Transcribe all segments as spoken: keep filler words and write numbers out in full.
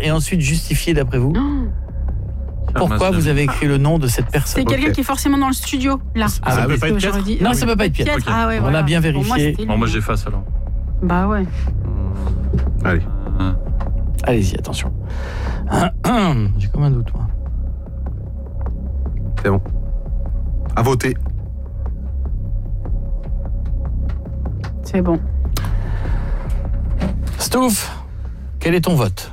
et ensuite justifier d'après vous pourquoi vous avez écrit le nom de cette personne. C'est quelqu'un Ok. qui est forcément dans le studio, là. Ah, ça oui. peut pas être Piètre. Dit. Non, Ah ça oui. peut pas être Piètre. Piètre. Ah ouais, On voilà. a bien Pour moi, vérifié. c'était lui. Bon, moi j'efface alors. Bah ouais. Allez. Euh, Allez-y, attention. J'ai comme un doute, moi. C'est bon. À voter. C'est bon. Stouff, quel est ton vote?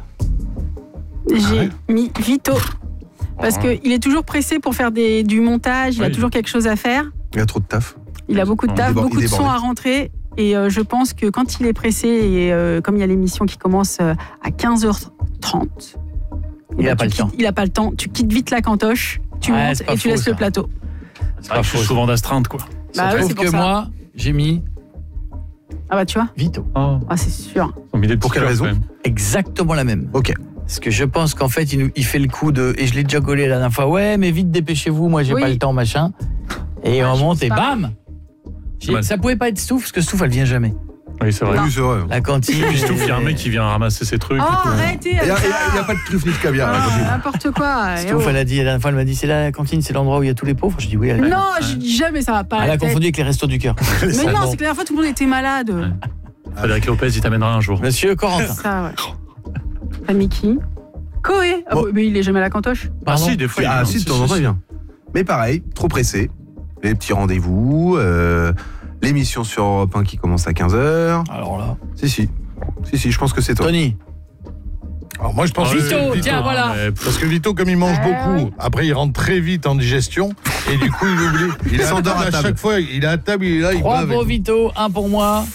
J'ai mis Vito. Parce qu'il est toujours pressé pour faire des, du montage, il a Oui. toujours quelque chose à faire. Il y a trop de taf. Il a beaucoup de taf, Il déborde- beaucoup de il sons déborde. à rentrer. Et euh, je pense que quand il est pressé, et euh, comme il y a l'émission qui commence euh, à quinze heures trente, Il eh a ben, pas tu le temps. quittes- Il n'a pas le temps. Tu quittes vite la cantoche, tu Ouais, montes c'est pas et tu faux, laisses ça. le plateau. C'est vrai que je suis souvent d'astreinte, quoi. Bah ouais, Sauf c'est pour que ça. moi, j'ai mis Ah bah tu vois, Vito. Oh, ah, c'est sûr. ils ont mis des Pour petits quelle cœurs, raison quand même. Exactement la même. Ok. Parce que je pense qu'en fait, il, nous, il fait le coup de... Et je l'ai déjà collé la dernière fois. Ouais, mais vite, dépêchez-vous, moi, j'ai Oui. pas le temps, machin. Et Ah, on je monte pense et pas. bam J'ai- Ouais. Ça pouvait pas être Stouff, parce que Stouff, elle vient jamais. Oui, c'est vrai. Oui, c'est vrai. La cantine... Puis je trouve qu'il y a un mec qui vient ramasser ses trucs. Oh, et tout. arrêtez Il n'y a, avec il y a- il y a ça. pas de truffe ni de caviar. là, Ah, quand n'importe quoi. eh Stouff, oh. elle a dit, la dernière fois, elle m'a dit, c'est là, la cantine, c'est l'endroit où il y a tous les pauvres. Je dis oui, elle, Non, je dis jamais ça va pas. elle la a tête. confondu avec les restos du cœur. Mais non, bon. c'est que la dernière fois, tout le monde était malade. Ouais. Frédéric Lopez, il t'amènera un jour. Monsieur Corentin. Ça, ouais. T'as mis qui Koé. Ah, Bon. oui, mais il est jamais à la cantoche. Ah Pardon si, des fois. il Ah vient. si, de temps en temps, il vient. Mais pareil, trop pressé. Les petits rendez-vous, euh, l'émission sur Europe un qui commence à quinze heures. Alors là... Si, si. Si, si, je pense que c'est toi. Tony. Alors moi je pense Ah, Vito, que tiens, voilà. mais- Parce que Vito, comme il mange Ah, beaucoup, oui. après il rentre très vite en digestion et du coup il oublie. Il est à s'endort table à à table. chaque fois, il est à table, il est là, il Trois bave. pour Vito, un pour moi.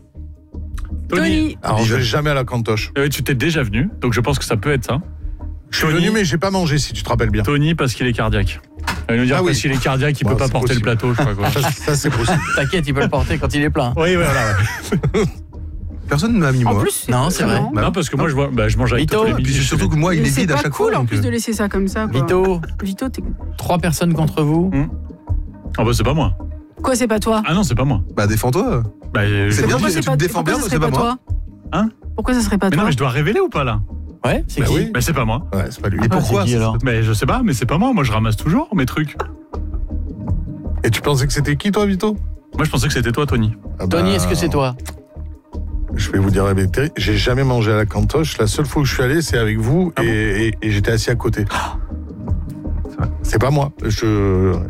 Tony. Tony. Alors je vais jamais à la cantoche. Euh, tu t'es déjà venu, donc je pense que ça peut être ça. Je suis Tony. venu mais j'ai pas mangé si tu te rappelles bien. Tony, parce qu'il est cardiaque. Il va nous dire Ah oui. parce qu'il est cardiaque, il Ouais, peut pas c'est porter possible. le plateau, je sais pas quoi. Ça, ça, c'est possible. T'inquiète, il peut le porter quand il est plein. Oui, voilà. Ouais. Personne ne m'a mis En moi. plus, Non, c'est vrai. marrant. Bah, Non, parce que moi, je, vois, bah, je mange avec Vito. toi tous les Et puis midis, c'est je surtout sais que moi, il Mais est c'est vide à pas chaque cool fois. en donc, plus euh, de laisser ça comme ça. Quoi. Vito, Vito, t'es... trois personnes contre vous. bien. Ah bah c'est pas moi. Quoi, c'est pas toi Ah non, c'est pas moi. Bah défends-toi. Bah, je- C'est Mais bien, pourquoi tu- c'est tu pas- te défends pourquoi bien, ça c'est serait pas moi. toi Hein Pourquoi ça serait pas Mais toi non, mais je dois révéler ou pas là? Ouais, c'est Bah qui oui. Mais c'est pas moi. Ouais, c'est pas lui. Et pourquoi c'est qui, alors Mais je sais pas, mais c'est pas moi. Moi, je ramasse toujours mes trucs. Et tu pensais que c'était qui toi Vito? Moi, je pensais que c'était toi, Tony. Ah bah, Tony, est-ce que c'est toi? Je vais vous dire la vérité, j'ai jamais mangé à la cantoche. La seule fois où je suis allé, c'est avec vous Ah et, et- et j'étais assis à côté. C'est pas moi. Je